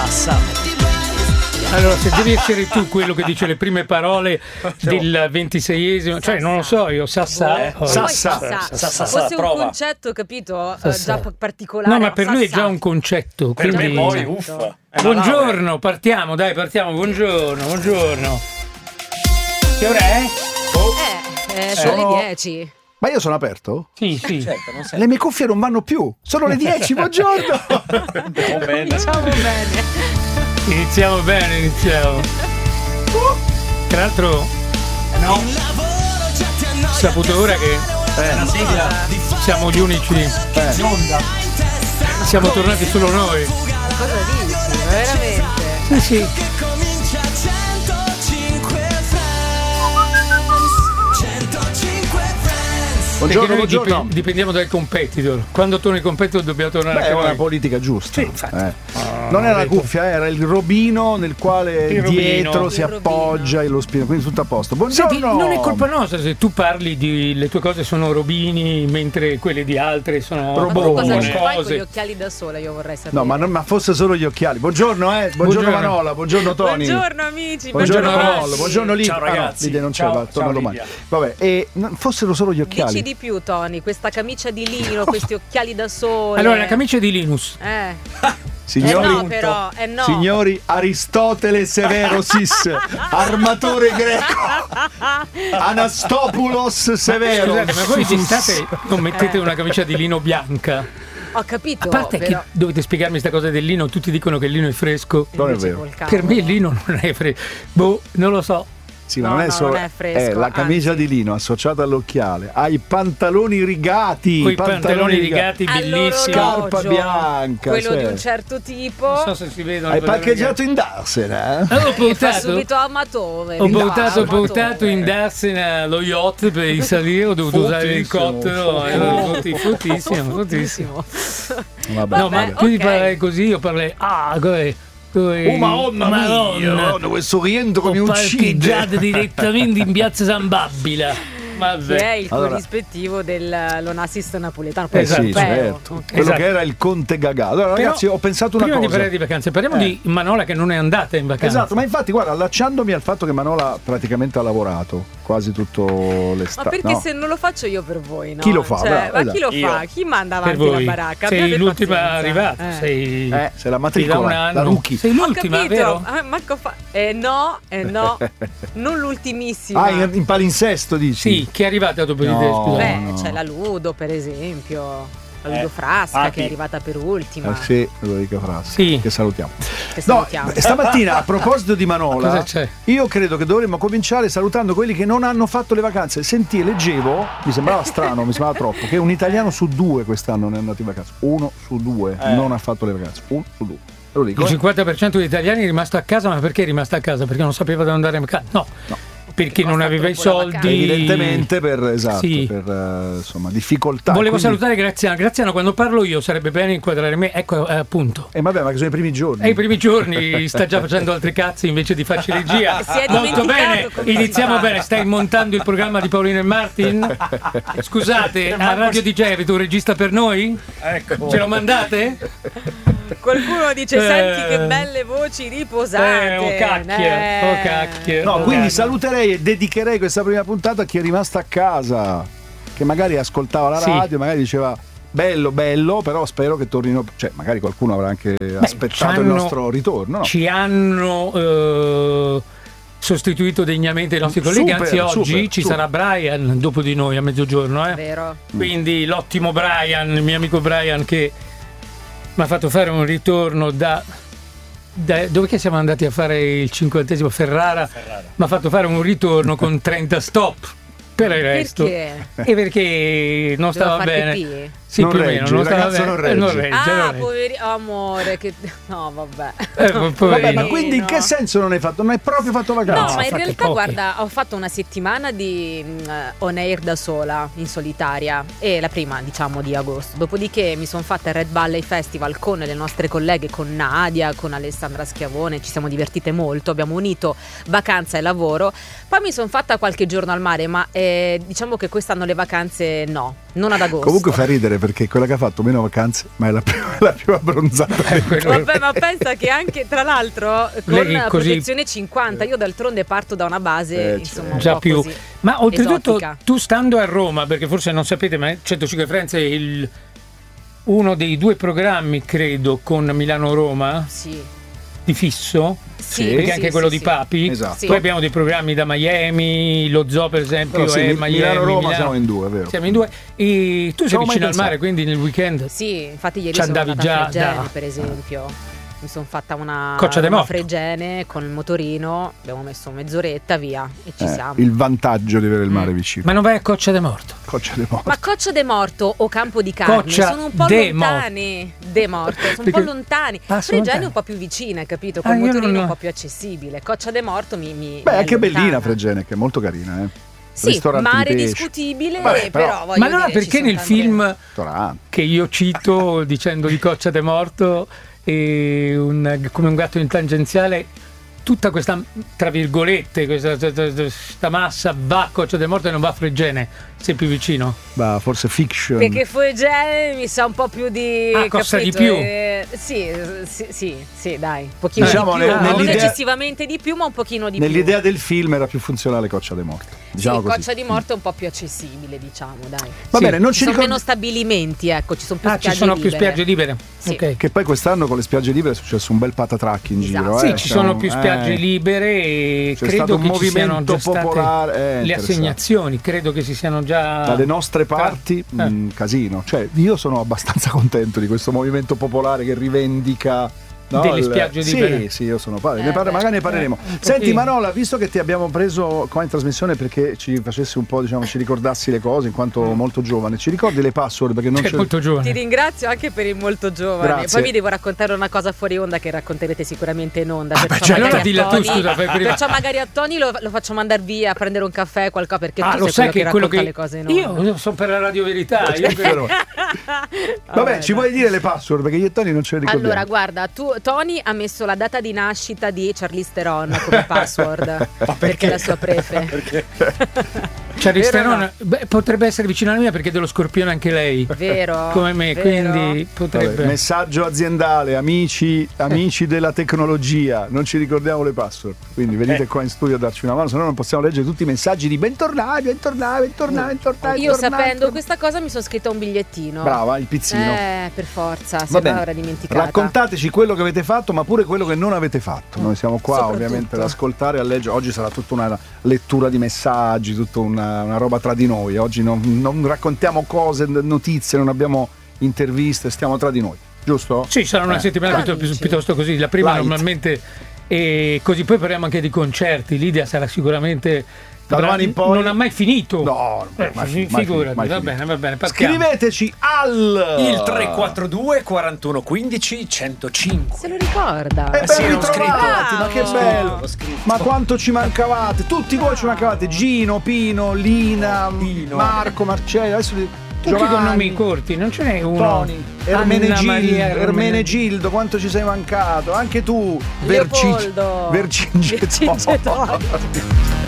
Sassa. Allora, se devi essere tu quello che dice le prime parole del 26esimo, cioè non lo so, io Sassa. Fosse un concetto, capito? Già particolare. No, ma per lui è già un concetto. Per Quindi... me poi, uffa. Buongiorno, partiamo, buongiorno. Che ora è? Sono le 10. Ma io sono aperto? Sì. Certo, non sei... Le mie cuffie non vanno più. Sono le 10, buongiorno. Diciamo bene. Iniziamo bene. Tra l'altro, saputo ora che una sigla. siamo gli unici. Siamo tornati solo noi. Cosa dici? Veramente? Sì. Buongiorno. Dipendiamo dal competitor. Quando torna il competitor dobbiamo tornare anche è una noi. politica giusta. Sì, infatti. Non era la cuffia, era il robino nel quale dietro si appoggia lo spino, quindi tutto a posto. Buongiorno. Senti, non è colpa nostra se tu parli di le tue cose sono robini mentre quelle di altre sono roboni. Cosa ci fai con gli occhiali da sola? Io vorrei sapere. No, ma fosse solo gli occhiali. Buongiorno, Buongiorno Manola, buongiorno Tony. Buongiorno amici. Buongiorno Rollo, buongiorno Livia. Ciao ragazzi. Livia non c'è, va, torna domani. Vabbè, e fossero solo gli occhiali. Dici di più, Tony, questa camicia di lino, questi occhiali da sole. Allora, la camicia di Linus. Signori, no, però, no. Signori, Aristotele Severosis, armatore greco, Anastopoulos Severo. Scusate, ma voi d'estate non mettete una camicia di lino bianca? Ho capito. A parte però... che dovete spiegarmi questa cosa del lino, tutti dicono che il lino è fresco. Non è vero. Per me il lino non è fresco. Non lo so. Sì, ma non è solo non è fresco, la camicia di lino associata all'occhiale, ai pantaloni rigati, Quei pantaloni rigati bellissimi, scarpa bianca, quello di un certo tipo. Non so se si vedono. Hai parcheggiato in Darsena? Fa subito amatore. Ho portato in Darsena lo yacht per risalire, ho dovuto usare l'elicottero, fortissimo. Vabbè, no, ma tu di parlare così, io parlerei Madonna, questo rientro mi uccide. Parcheggiate direttamente in piazza San Babila. Che è il corrispettivo dell'Onassis napoletano. Sì, certo. Quello che era il Conte Gagà. Allora, ragazzi, ho pensato una cosa. Prima di parlare di vacanze, parliamo di Manola che non è andata in vacanza. Esatto, ma infatti, guarda, allacciandomi al fatto che Manola praticamente ha lavorato quasi tutto l'estate. Ma perché se non lo faccio io per voi, no? Chi lo fa? Ma chi lo fa? Chi manda avanti la baracca? Sei l'ultima arrivata. Sei la matricola, la rookie. Sei l'ultima, vero? No, non l'ultimissima. In palinsesto dici? Sì, chi è arrivata dopo di te? Scusa. C'è la Ludo, per esempio. La Ludo Frasca che è arrivata per ultima. Sì, Ludovica Frasca. Sì. Che salutiamo. Stamattina, a proposito di Manola, cosa c'è? Io credo che dovremmo cominciare salutando quelli che non hanno fatto le vacanze. Leggevo, mi sembrava strano, mi sembrava troppo, che un italiano su 2 quest'anno non è andato in vacanza. 1 su 2 non ha fatto le vacanze. 1 su 2. Lo dico, il 50% degli italiani è rimasto a casa, ma perché è rimasto a casa? Perché non sapeva dove andare a casa? No. Perché non aveva i soldi, evidentemente per insomma difficoltà. Volevo salutare Graziano, quando parlo io sarebbe bene inquadrare me, ecco appunto. Vabbè, ma che sono i primi giorni. I primi giorni sta già facendo altri cazzi invece di farci regia. Molto bene, iniziamo bene. Stai montando il programma di Paolino e Martin? Scusate, a Radio DJ avete un regista per noi? Ecco. Ce lo mandate? Qualcuno dice senti che belle voci riposate. Cacchie. No, quindi saluterei e dedicherei questa prima puntata a chi è rimasto a casa, che magari ascoltava la radio, magari diceva bello, però spero che tornino, cioè magari qualcuno avrà anche aspettato il nostro ritorno. Ci hanno sostituito degnamente i nostri colleghi, anzi oggi ci sarà Brian dopo di noi a mezzogiorno. Vero. Quindi l'ottimo Brian, il mio amico Brian, che mi ha fatto fare un ritorno da dove che siamo andati a fare il 50° Ferrara. Mi ha fatto fare un ritorno con 30 stop. Per il resto. Perché? Perché non stava bene. Pipì? Sì, non più o regge, meno, non stava bene. non regge. Poverino, amore, che no, vabbè. Vabbè, ma quindi in che senso non hai fatto? Non hai proprio fatto vacanza? No, ma in realtà guarda, ho fatto una settimana di on air da sola, in solitaria, e la prima, diciamo, di agosto. Dopodiché mi sono fatta il Red Valley Festival con le nostre colleghe, con Nadia, con Alessandra Schiavone, ci siamo divertite molto, abbiamo unito vacanza e lavoro. Poi mi sono fatta qualche giorno al mare, ma diciamo che quest'anno le vacanze no. non ad agosto. Comunque fa ridere perché quella che ha fatto meno vacanze, ma è la più abbronzata. Vabbè, ma pensa che anche tra l'altro con Lei così- protezione 50, io d'altronde parto da una base insomma un già po' più. così Ma oltretutto esotica. tu stando a Roma, perché forse non sapete, ma 105 Firenze è uno dei 2 programmi, credo, con Milano-Roma Sì. di fisso, Sì, perché sì, anche sì, quello sì. di Papi. Esatto. Sì. Poi abbiamo dei programmi da Miami, lo Zoo per esempio Però sì, è Miami, Milano-Roma siamo in 2, è vero. Siamo in 2 e tu sei Ci avevo vicino mai al mare, pensato. quindi nel weekend Sì, infatti ieri Ci sono andavi andata a già Fregene, da- per esempio. Mi sono fatta una Coccia de Morto. Fregene con il motorino, abbiamo messo mezz'oretta via e ci siamo. Il vantaggio di avere il mare vicino. ma non vai a Coccia de Morto. Coccia de Morto. Ma Coccia de Morto o Campo di Carne Coccia sono un po' de lontani. De Morto, sono un po' Perché- lontani. Ah, sono Fregene lontani. è un po' più vicina, capito? Ah, Con il io motorino non- un po' più accessibile. Coccia de Morto mi Beh, è anche lontana. bellina Fregene, che è molto carina, Sì, Ristoranti di mare pesce. discutibile, Vabbè, però- però voglio Ma no, dire, ci perché sono nel tante- film Ristorante. che io cito dicendo di Coccia de Morto e come un gatto in tangenziale, tutta questa, tra virgolette, questa massa va a Coccia de Morto e non va a Fregene, sei più vicino. Bah, forse fiction. Perché Fregene mi sa un po' più di... costa di capito? più. Sì, dai, un pochino Diciamo, di più. Non nell'idea- eccessivamente di più, ma un pochino di Nell'idea del film era più funzionale Coccia de Morto. più. Diciamo Sì, così. Coccia di Morto è un po' più accessibile, diciamo, dai. Va Sì. bene, non Ci ci sono ricordiamo. meno stabilimenti, ecco, ci sono più Ah, spiagge ci sono libere. più spiagge libere. Sì. Ok. Che poi quest'anno con le spiagge libere è successo un bel patatrack in Esatto. giro. Sì, eh. ci sono Siamo- più spiagge libere e C'è credo stato un che ci siano movimento già state popolare, le interessante. assegnazioni, credo che si siano già Dalle nostre parti, casino. Cioè, io sono abbastanza contento di questo movimento popolare che rivendica. no, Delle spiagge libere. Sì, io sono padre. Beh, Magari ne parleremo. un Senti, pochino. Manola, visto che ti abbiamo preso qua in trasmissione perché ci facessi un po', diciamo, ci ricordassi le cose in quanto molto giovane, ci ricordi le password? Perché non È c'è. molto Ti giovane. ringrazio anche per il molto giovane. Grazie. Poi vi devo raccontare una cosa fuori onda che racconterete sicuramente in onda. beh, Perciò certo. magari Allora a dilla tu, Tony- scusa, fai prima. Perciò magari a Tony lo faccio mandare via a prendere un caffè, qualcosa, perché tu Lo sei sai che è quello racconta che le cose in onda. io sono per la Radio Verità. Io Vero. Vabbè, ci dai. vuoi dire le password? Perché io e Tony non ce le ricordiamo. Allora, guarda, Tony ha messo la data di nascita di Charlize Theron come password perché è la sua prefe. Charlize Vero o Theron, beh, potrebbe essere vicino alla mia perché è dello Scorpione anche lei. Vero? Come me, Vero. quindi potrebbe. Vabbè, messaggio aziendale, amici della tecnologia, non ci ricordiamo le password, quindi venite qua in studio a darci una mano, se no non possiamo leggere tutti i messaggi di bentornati. Io sapendo questa cosa mi sono scritta un bigliettino. Brava, il pizzino. Per forza, Va se no bene. avrei dimenticata. Raccontateci quello che avete fatto, ma pure quello che non avete fatto. Noi siamo qua Soprattutto. ovviamente ad ascoltare e a leggere. Oggi sarà tutta una lettura di messaggi, tutta una roba tra di noi. Oggi non raccontiamo cose, notizie, non abbiamo interviste, stiamo tra di noi, giusto? Sì, sarà una settimana Amici. piuttosto così. La prima Light. normalmente e così poi parliamo anche di concerti. Lidia sarà sicuramente Da domani in poi- non ha mai finito. No, mai figurati, mai va finito. bene, partiamo. Scriveteci al Il 342 41 15 105. Se lo ricorda. Ben sì, l'ho ritrovati, ma che scritto. bello! L'ho scritto. Ma quanto ci mancavate? Tutti voi ci mancavate. Gino, Pino, Lina, Pino. Marco, Marcello, adesso Tutti con Giovanni, nomi corti, non ce n'è uno. Tony, Anna Maria Ermenegildo, quanto ci sei mancato? Anche tu, Leopoldo. Vercingetorix. Vercingetorix.